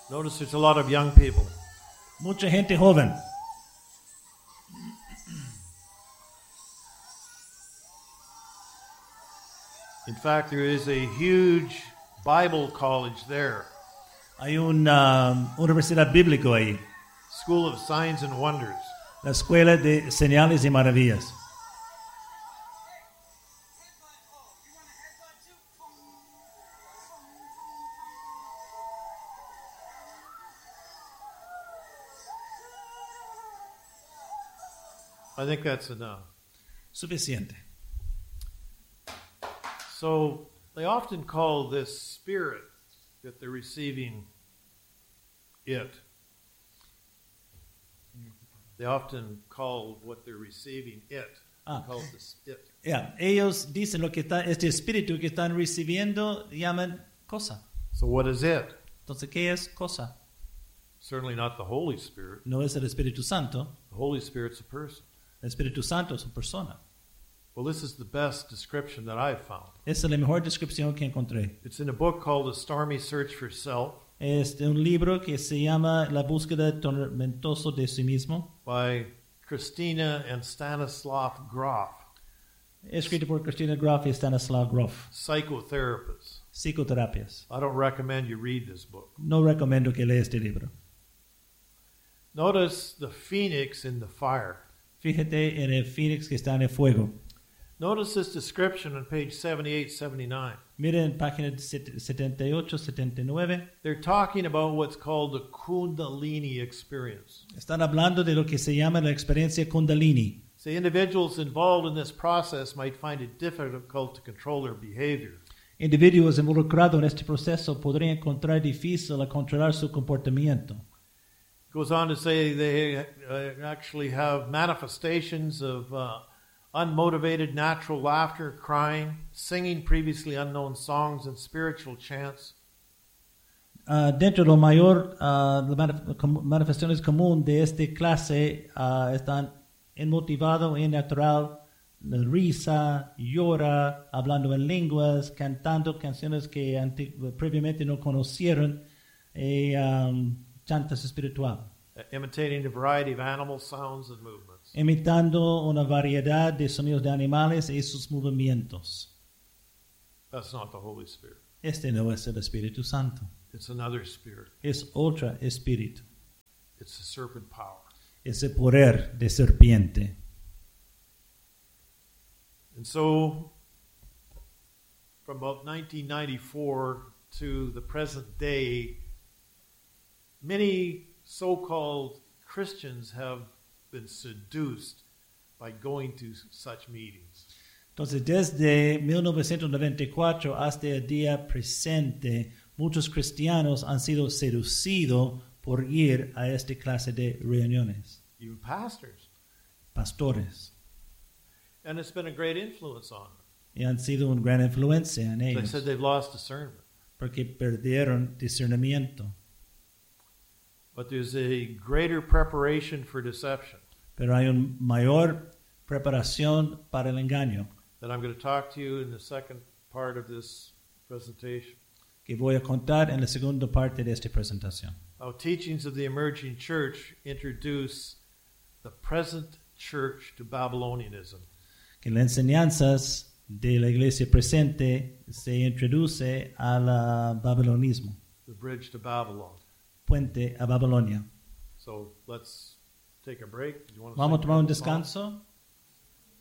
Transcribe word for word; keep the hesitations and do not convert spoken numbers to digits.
Notice there's a lot of young people. Mucha gente joven. In fact, there is a huge Bible college there. Hay una universidad bíblica ahí, School of Signs and Wonders. la escuela de señales y maravillas. I think that's enough. Suficiente. So they often call this spirit that they're receiving it. They often call what they're receiving it. Ah. They call it this it. Yeah, ellos dicen lo que está, este espíritu que están recibiendo, llaman cosa. So what is it? Entonces, ¿qué es cosa? Certainly not the Holy Spirit. No es el Espíritu Santo. The Holy Spirit's a person. El Espíritu Santo es una persona. Well, this is the best description that I've found. Esa es la mejor descripción que encontré. It's in a book called A Stormy Search for Self Es de un libro que se llama La búsqueda tormentosa de sí mismo, by Christina and Stanislav Grof, escrito por Christina Grof y Stanislav Grof. psychotherapists. Psicoterapias. I don't recommend you read this book. No recomiendo que leas este libro. Notice the phoenix in the fire. Fíjate en el Fénix que está en el fuego. Notice this description on page seventy-eight, seventy-nine. Miren página setenta y ocho, setenta y nueve. They're talking about what's called the Kundalini experience. Están hablando de lo que se llama la experiencia Kundalini. So individuals involved in this process might find it difficult to control their behavior. Individuos involucrados en este proceso podrían encontrar difícil a controlar su comportamiento. It goes on to say they uh, actually have manifestations of uh, unmotivated natural laughter, crying, singing previously unknown songs, and spiritual chants. Uh, dentro de lo mayor, uh, las manif- com- manifestaciones comunes de esta clase uh, están inmotivado, innatural, la risa, llora, hablando en lenguas, cantando canciones que anti- previamente no conocieron, y um, chantas espiritual, Uh, imitating a variety of animal sounds and movements. imitando una variedad de sonidos de animales y sus movimientos. That's not the Holy Spirit. Este no es el Espíritu Santo, It's another spirit. es otro espíritu, It's the serpent power. es el poder de serpiente. And so, from about nineteen ninety-four to the present day, many so-called Christians have been seduced by going to such meetings. Entonces, desde mil novecientos noventa y cuatro hasta el día presente, muchos cristianos han sido seducidos por ir a esta clase de reuniones. Even pastors. Pastores. And it's been a great influence on them. Y han sido una gran influencia en They ellos said they've lost discernment. porque perdieron discernimiento. But there's a greater preparation for deception Pero hay una mayor preparación para el engaño that I'm going to talk to you in the second part of this presentation. que voy a contar en la segunda parte de esta presentación. How teachings of the emerging church introduce the present church to Babylonianism. Que las enseñanzas de la iglesia presente se introduce al babilonismo, The bridge to Babylon. puente a Babilonia. So let's take a break. Do you want to Vamos a sing tomar un a song? descanso.